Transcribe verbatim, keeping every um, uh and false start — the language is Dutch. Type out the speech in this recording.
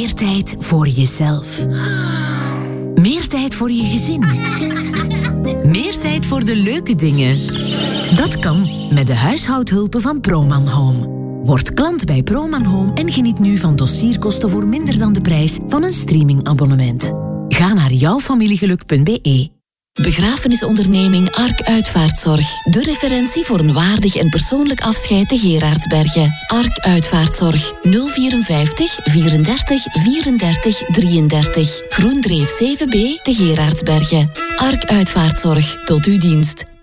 Meer tijd voor jezelf. Meer tijd voor je gezin. Meer tijd voor de leuke dingen. Dat kan met de huishoudhulpen van Proman Home. Word klant bij Proman Home en geniet nu van dossierkosten voor minder dan de prijs van een streamingabonnement. Ga naar jouwfamiliegeluk punt b e. Begrafenisonderneming Ark Uitvaartzorg. De referentie voor een waardig en persoonlijk afscheid te Gerardsbergen. Ark Uitvaartzorg. nul vierenvijftig vierendertig vierendertig drieëndertig. Groendreef zeven b te Gerardsbergen. Ark Uitvaartzorg. Tot uw dienst.